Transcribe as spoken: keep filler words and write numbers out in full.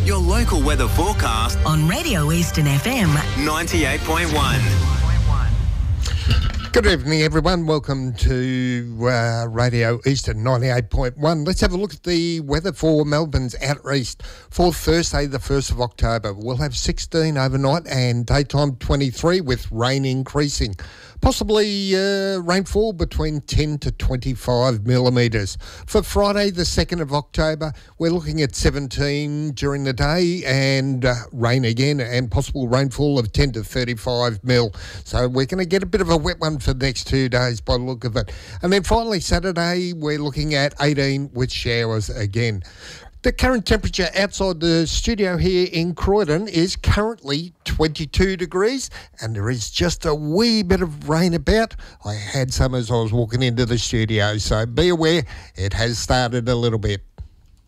Your local weather forecast on Radio Eastern F M ninety-eight point one. Good evening, everyone. Welcome to uh, Radio Eastern ninety-eight point one. Let's have a look at the weather for Melbourne's outer east for Thursday, the first of October. We'll have sixteen overnight and daytime twenty-three with rain increasing. Possibly uh, rainfall between ten to twenty-five millimetres. For Friday, the second of October, we're looking at seventeen during the day and uh, rain again and possible rainfall of ten to thirty-five mil. So we're going to get a bit of a wet one for the next two days by the look of it. And then finally, Saturday, we're looking at eighteen with showers again. The current temperature outside the studio here in Croydon is currently twenty-two degrees and there is just a wee bit of rain about. I had some as I was walking into the studio, so be aware it has started a little bit.